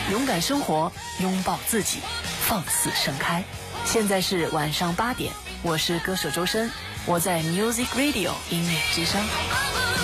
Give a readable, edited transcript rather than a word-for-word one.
勇敢生活，拥抱自己，放肆盛开。现在是晚上8点，我是歌手周深，我在 Music Radio 音乐之声。